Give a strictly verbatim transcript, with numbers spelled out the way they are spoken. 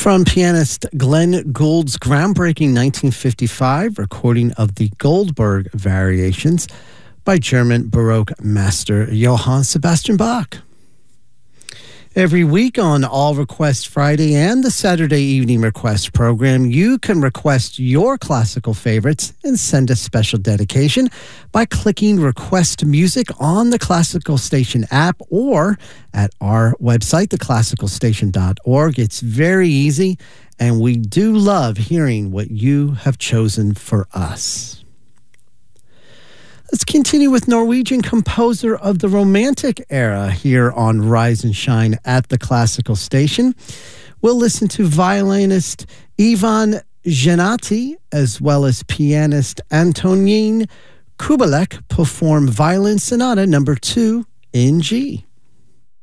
From pianist Glenn Gould's groundbreaking nineteen fifty-five recording of the Goldberg Variations by German Baroque master Johann Sebastian Bach. Every week on All Request Friday and the Saturday Evening Request program, you can request your classical favorites and send a special dedication by clicking Request Music on the Classical Station app or at our website, the classical station dot org. It's very easy, and we do love hearing what you have chosen for us. Let's continue with Norwegian composer of the Romantic era here on Rise and Shine at the Classical Station. We'll listen to violinist Ivan Genati as well as pianist Antonín Kubelek perform Violin Sonata number two in G.